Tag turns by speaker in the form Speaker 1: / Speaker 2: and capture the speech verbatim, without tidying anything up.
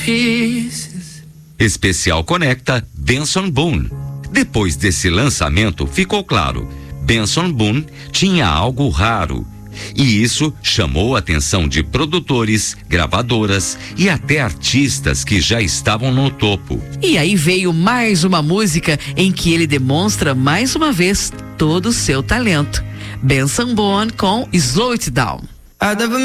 Speaker 1: Especial Conecta Benson Boone. Depois desse lançamento, ficou claro, Benson Boone tinha algo raro. E isso chamou a atenção de produtores, gravadoras e até artistas que já estavam no topo.
Speaker 2: E aí veio mais uma música em que ele demonstra mais uma vez todo o seu talento. Benson Boone com Slow It Down.